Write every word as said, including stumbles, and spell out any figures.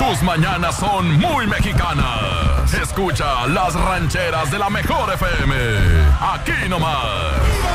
Tus mañanas son muy mexicanas. Escucha las rancheras de la mejor F M. Aquí nomás.